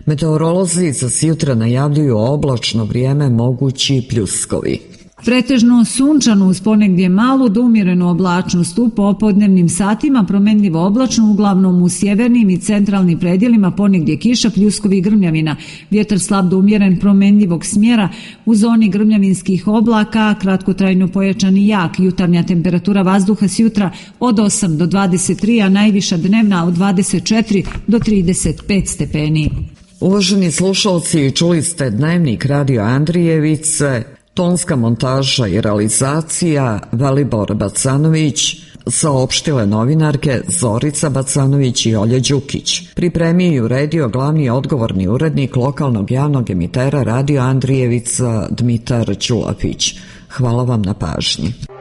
Meteorolozi za sutra najavljuju oblačno vrijeme, mogući pljuskovi. Pretežno sunčano uz ponegdje malu do umjerenu oblačnost u popodnevnim satima, promenljivo oblačno uglavnom u sjevernim i centralnim predjelima, ponegdje kiša, pljuskovi i grmljavina. Vjetar slab do umjeren promenljivog smjera, u zoni grmljavinskih oblaka kratkotrajno pojačan i jak. Jutarnja temperatura vazduha sjutra od 8 do 23, a najviša dnevna od 24 do 35 stepeni. Uvaženi slušalci, čuli ste Dnevnik Radio Andrijevice, tonska montaža i realizacija Velibor Bacanović, saopštile novinarke Zorica Bacanović i Olja Đukić. Pripremio i uredio glavni odgovorni urednik lokalnog javnog emitera Radio Andrijevica Dmitar Ćulafić. Hvala vam na pažnji.